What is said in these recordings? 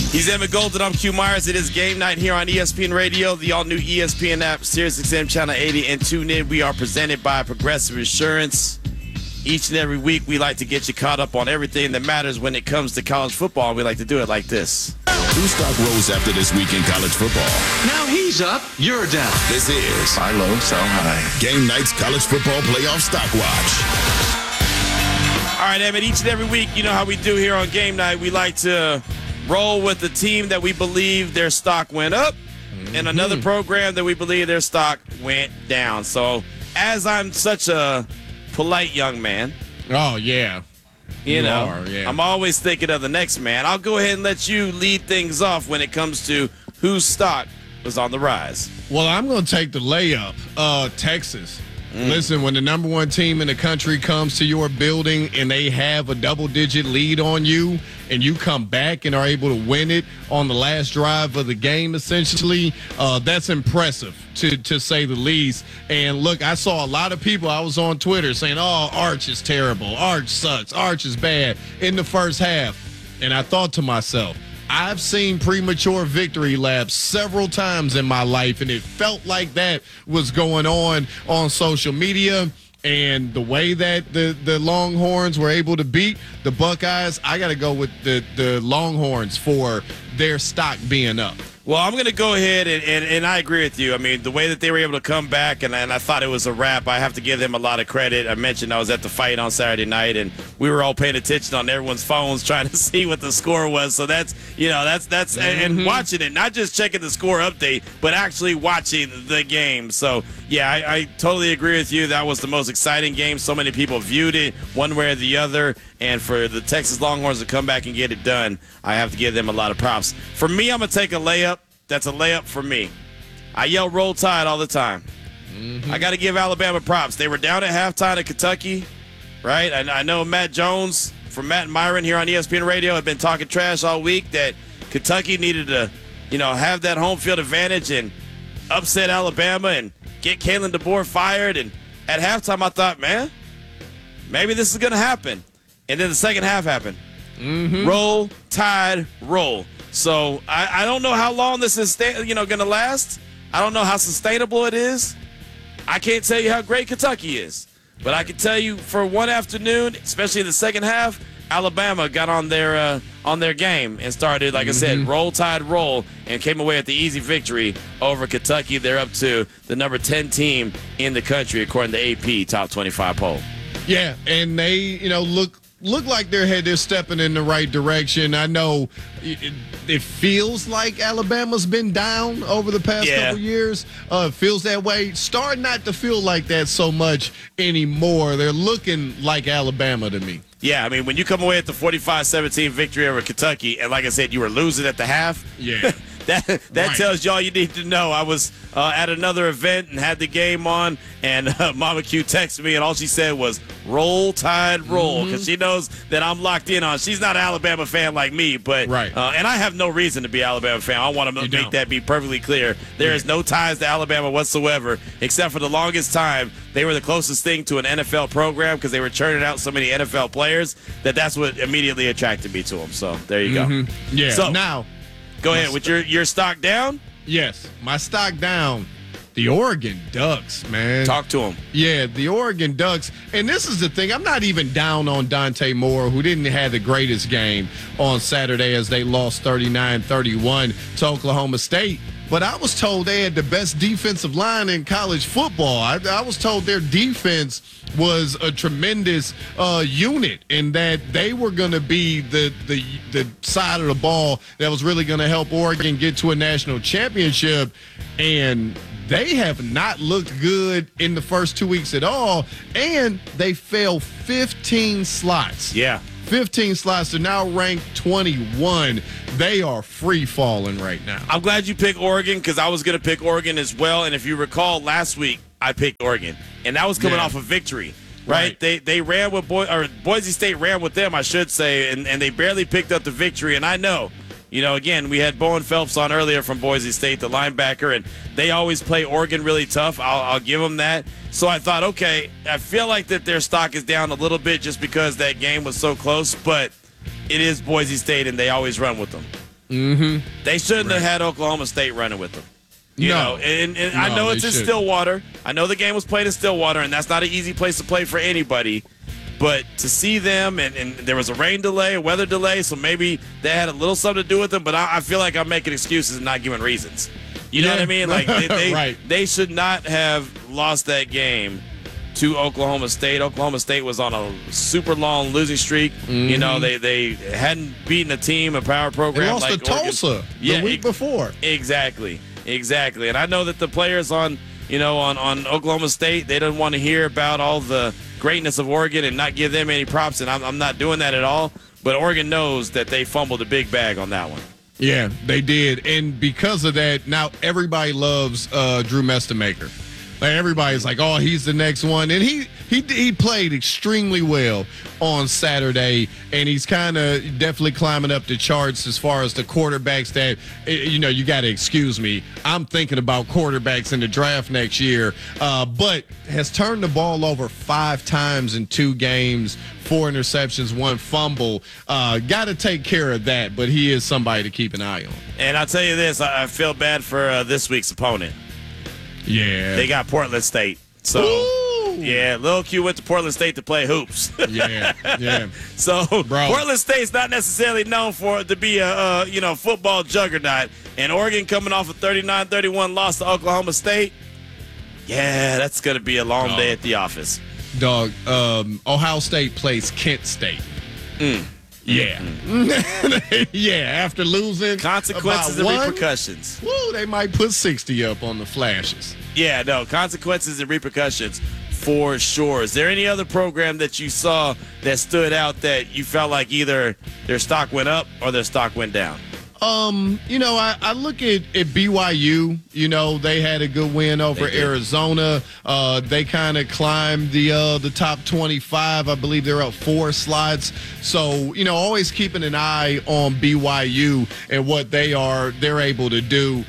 He's Emmett Golden. I'm Q Myers. It is game night here on ESPN Radio, the all-new ESPN app, SiriusXM Channel 80, and tune in. We are presented by Progressive Insurance. Each and every week, we like to get you caught up on everything that matters when it comes to college football, and we like to do it like this. Whose stock rose after this week in college football? Now he's up, you're down. This is Buy low, sell high. Game Night's College Football Playoff Stock Watch. All right, Emmett, each and every week, you know how we do here on game night. We like to roll with the team that we believe their stock went up and another program that we believe their stock went down. So as I'm such a polite young man, oh, yeah. You know, are, yeah. I'm always thinking of the next man. I'll go ahead and let you lead things off when it comes to whose stock was on the rise. Well, I'm going to take the layup. Texas. Listen, when the number one team in the country comes to your building and they have a double-digit lead on you and you come back and are able to win it on the last drive of the game, essentially, that's impressive, to say the least. And, look, I saw a lot of people. I was on Twitter saying, oh, Arch is terrible. Arch sucks. Arch is bad in the first half. And I thought to myself, I've seen premature victory laps several times in my life, and it felt like that was going on social media. And the way that the Longhorns were able to beat the Buckeyes, I got to go with the Longhorns for their stock being up. Well, I'm going to go ahead, and I agree with you. I mean, the way that they were able to come back, and I thought it was a wrap, I have to give them a lot of credit. I mentioned I was at the fight on Saturday night, and we were all paying attention on everyone's phones trying to see what the score was. So that's and watching it, not just checking the score update, but actually watching the game. So, yeah, I totally agree with you. That was the most exciting game. So many people viewed it one way or the other. And for the Texas Longhorns to come back and get it done, I have to give them a lot of props. For me, I'm going to take a layup. That's a layup for me. I yell Roll Tide all the time. I got to give Alabama props. They were down at halftime at Kentucky, right? And I know Matt Jones from Matt and Myron here on ESPN Radio have been talking trash all week that Kentucky needed to, have that home field advantage and upset Alabama and get Kalen DeBoer fired. And at halftime, I thought, man, maybe this is going to happen. And then the second half happened. Roll, Tide, roll. So I don't know how long this is going to last. I don't know how sustainable it is. I can't tell you how great Kentucky is. But I can tell you for one afternoon, especially in the second half, Alabama got on their game and started, like I said, Roll Tide roll, and came away with the easy victory over Kentucky. They're up to the number 10 team in the country according to AP Top 25 poll. Yeah, and they, look like they're stepping in the right direction. I know it feels like Alabama's been down over the past couple years. It feels that way. Starting not to feel like that so much anymore. They're looking like Alabama to me. Yeah, I mean, when you come away at the 45-17 victory over Kentucky, and like I said, you were losing at the half. Yeah. That right. Tells you all you need to know. I was at another event and had the game on, and Mama Q texted me, and all she said was, Roll Tide roll, because she knows that I'm locked in on. She's not an Alabama fan like me, but right. And I have no reason to be an Alabama fan. I want to make that be perfectly clear. There is no ties to Alabama whatsoever, except for the longest time they were the closest thing to an NFL program because they were churning out so many NFL players that's what immediately attracted me to them. So there you go. Yeah. So now, go ahead with your stock down. Yes, my stock down. The Oregon Ducks, man. Talk to them. Yeah, the Oregon Ducks. And this is the thing. I'm not even down on Dante Moore, who didn't have the greatest game on Saturday as they lost 39-31 to Oklahoma State. But I was told they had the best defensive line in college football. I was told their defense was a tremendous unit and that they were going to be the side of the ball that was really going to help Oregon get to a national championship. And they have not looked good in the first 2 weeks at all. And they fell 15 slots. Yeah. 15 slots. They're now ranked 21. They are free falling right now. I'm glad you picked Oregon because I was going to pick Oregon as well. And if you recall, last week I picked Oregon, and that was coming off a victory. Right? They ran with Boise State ran with them, I should say, and they barely picked up the victory. And I know, again, we had Bowen Phelps on earlier from Boise State, the linebacker, and they always play Oregon really tough. I'll give them that. So I thought, okay, I feel like that their stock is down a little bit just because that game was so close, but it is Boise State, and they always run with them. Mm-hmm. They shouldn't have had Oklahoma State running with them. You know, and I know it's in Stillwater. I know the game was played in Stillwater, and that's not an easy place to play for anybody. But to see them, and there was a rain delay, a weather delay, so maybe that had a little something to do with them. But I feel like I'm making excuses and not giving reasons. You know what I mean? Like they should not have lost that game to Oklahoma State. Oklahoma State was on a super long losing streak. Mm-hmm. You know, they hadn't beaten a team, a power program. They lost like to Tulsa the week before. Exactly. And I know that the players on Oklahoma State, they don't want to hear about all the greatness of Oregon and not give them any props, and I'm not doing that at all. But Oregon knows that they fumbled a big bag on that one. Yeah, they did. And because of that, now everybody loves Drew Mestemaker. Like everybody's like, oh, he's the next one. And he played extremely well on Saturday, and he's kind of definitely climbing up the charts as far as the quarterbacks that, you got to excuse me. I'm thinking about quarterbacks in the draft next year, but has turned the ball over 5 times in 2 games, 4 interceptions, 1 fumble. Got to take care of that, but he is somebody to keep an eye on. And I'll tell you this, I feel bad for this week's opponent. Yeah. They got Portland State. So, yeah, Lil Q went to Portland State to play hoops. Yeah. So, Portland State's not necessarily known to be a football juggernaut. And Oregon coming off a 39-31 loss to Oklahoma State. Yeah, that's going to be a long day at the office. Dog, Ohio State plays Kent State. Yeah. Yeah, after losing consequences and repercussions. Woo, they might put 60 up on the flashes. Yeah, no, consequences and repercussions for sure. Is there any other program that you saw that stood out that you felt like either their stock went up or their stock went down? I look at BYU. They had a good win over Arizona. They kind of climbed the top 25. I believe they're up 4 slots. So, always keeping an eye on BYU and what they're able to do.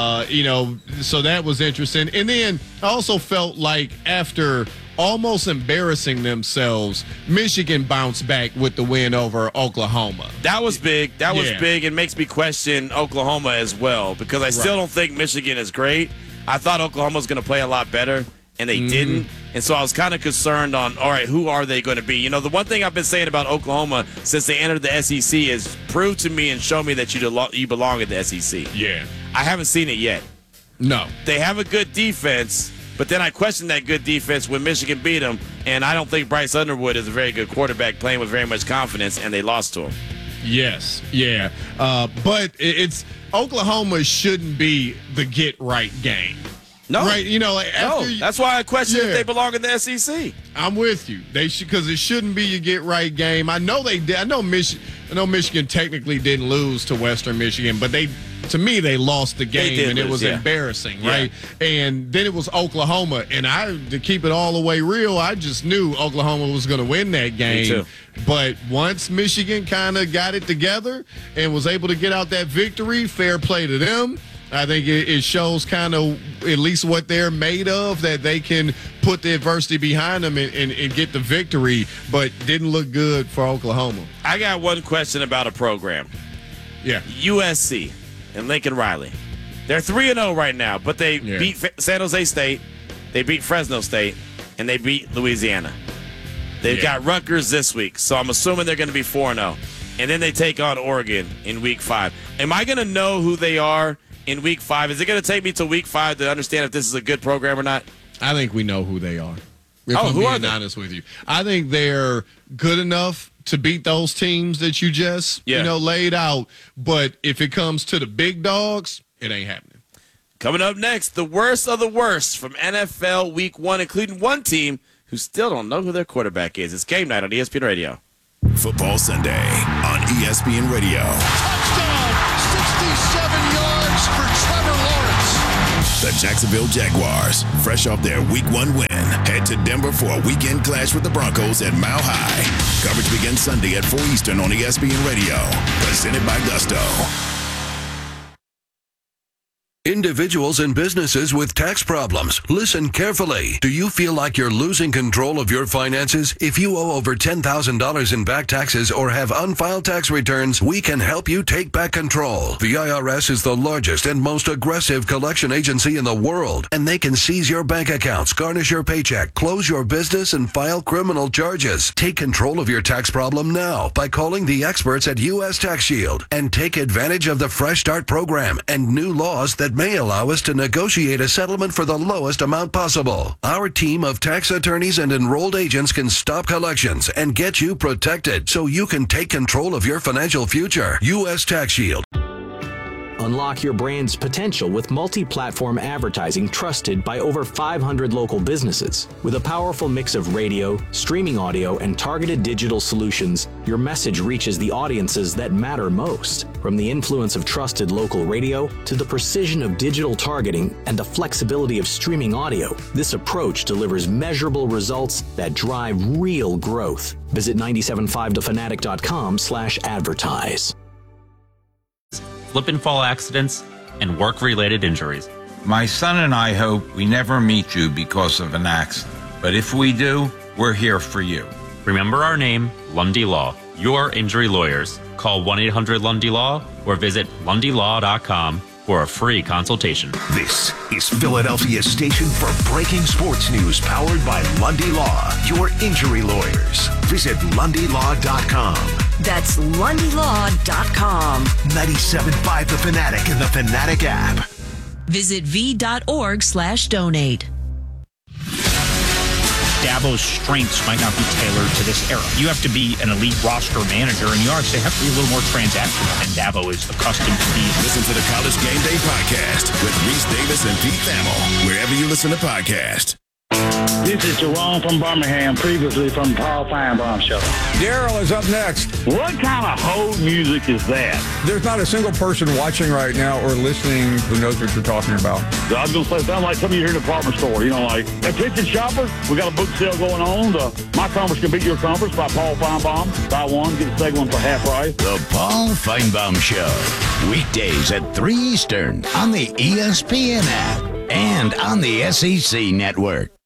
So that was interesting. And then I also felt like after almost embarrassing themselves, Michigan bounced back with the win over Oklahoma. That was big. That was big. It makes me question Oklahoma as well because I still don't think Michigan is great. I thought Oklahoma was going to play a lot better, and they didn't. And so I was kind of concerned on, all right, who are they going to be? The one thing I've been saying about Oklahoma since they entered the SEC is prove to me and show me that you belong in the SEC. Yeah. I haven't seen it yet. No. They have a good defense. But then I questioned that good defense when Michigan beat them, and I don't think Bryce Underwood is a very good quarterback playing with very much confidence, and they lost to him. Yes, yeah. But it's Oklahoma shouldn't be the get-right game. No. Right? That's why I question if they belong in the SEC. I'm with you. They should, because it shouldn't be your get-right game. I know they did. I know Michigan technically didn't lose to Western Michigan, but to me, they lost the game, and it was embarrassing, right? And then it was Oklahoma, and to keep it all the way real, I just knew Oklahoma was going to win that game. Me too. But once Michigan kind of got it together and was able to get out that victory, fair play to them. I think it shows kind of at least what they're made of, that they can put the adversity behind them and get the victory, but didn't look good for Oklahoma. I got one question about a program. Yeah. USC and Lincoln Riley. They're 3-0 right now, but they beat San Jose State, they beat Fresno State, and they beat Louisiana. They've got Rutgers this week, so I'm assuming they're going to be 4-0. And then they take on Oregon in Week 5. Am I going to know who they are in Week 5? Is it going to take me to Week 5 to understand if this is a good program or not? I think we know who they are. If I'm being honest with you, I think they're good enough to beat those teams that you just laid out. But if it comes to the big dogs, it ain't happening. Coming up next, the worst of the worst from NFL Week 1, including one team who still don't know who their quarterback is. It's Game Night on ESPN Radio. Football Sunday on ESPN Radio. Touchdown! 67 yards for Trevor Lawrence. The Jacksonville Jaguars, fresh off their Week 1 win, head to Denver for a weekend clash with the Broncos at Mile High. Coverage begins Sunday at 4 Eastern on ESPN Radio. Presented by Gusto. Individuals and businesses with tax problems, listen carefully. Do you feel like you're losing control of your finances? If you owe over $10,000 in back taxes or have unfiled tax returns, we can help you take back control. The IRS is the largest and most aggressive collection agency in the world, and they can seize your bank accounts, garnish your paycheck, close your business, and file criminal charges. Take control of your tax problem now by calling the experts at U.S. Tax Shield and take advantage of the Fresh Start program and new laws that may allow us to negotiate a settlement for the lowest amount possible. Our team of tax attorneys and enrolled agents can stop collections and get you protected so you can take control of your financial future. U.S. Tax Shield. Unlock your brand's potential with multi-platform advertising trusted by over 500 local businesses. With a powerful mix of radio, streaming audio, and targeted digital solutions, your message reaches the audiences that matter most. From the influence of trusted local radio to the precision of digital targeting and the flexibility of streaming audio, this approach delivers measurable results that drive real growth. Visit 975thefanatic.com/advertise. Slip and fall accidents, and work-related injuries. My son and I hope we never meet you because of an accident. But if we do, we're here for you. Remember our name, Lundy Law. Your injury lawyers. Call 1-800-LUNDY-LAW or visit lundylaw.com for a free consultation. This is Philadelphia's station for breaking sports news, powered by Lundy Law. Your injury lawyers. Visit lundylaw.com. That's lundylaw.com. 97.5 The Fanatic and the Fanatic app. Visit v.org/donate. Dabo's strengths might not be tailored to this era. You have to be an elite roster manager, and you actually have to be a little more transactional than Dabo is accustomed to being. Listen to the College Game Day podcast with Reese Davis and Pete Thamel, wherever you listen to podcasts. This is Jerome from Birmingham, previously from Paul Feinbaum Show. Daryl is up next. What kind of hold music is that? There's not a single person watching right now or listening who knows what you're talking about. I was going to say, it sounds like some of you here in the department store. You know, like, attention shoppers, we got a book sale going on. My Conference Can Beat Your Conference by Paul Feinbaum. Buy one, get the second one for half price. The Paul Feinbaum Show. Weekdays at 3 Eastern on the ESPN app and on the SEC Network.